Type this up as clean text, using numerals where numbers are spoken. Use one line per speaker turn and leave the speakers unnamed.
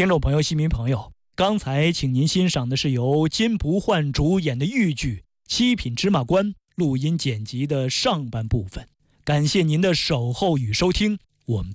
听众朋友、戏迷朋友，刚才请您欣赏的是由金不换主演的豫剧《七品芝麻官》录音剪辑的上半部分。感谢您的守候与收听，我们